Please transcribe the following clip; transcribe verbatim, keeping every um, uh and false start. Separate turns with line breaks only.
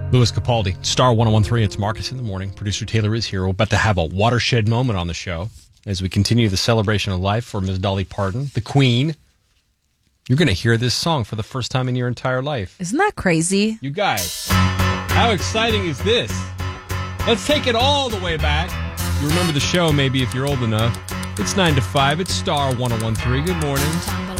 Louis Capaldi, Star one oh one three. It's Marcus in the morning. Producer Taylor is here. We're about to have a watershed moment on the show as we continue the celebration of life for Miss Dolly Parton, the Queen. You're going to hear this song for the first time in your entire life.
Isn't that crazy?
You guys, how exciting is this? Let's take it all the way back. You remember the show, maybe, if you're old enough. It's nine to five. It's Star one oh one three. Good morning.